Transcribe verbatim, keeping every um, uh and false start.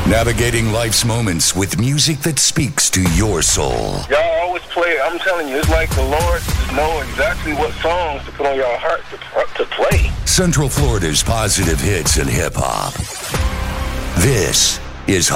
Navigating life's moments with music that speaks to your soul. Y'all always play, I'm telling you, it's like the Lord just know exactly what songs to put on your heart to, to play. Central Florida's positive hits and hip-hop. This is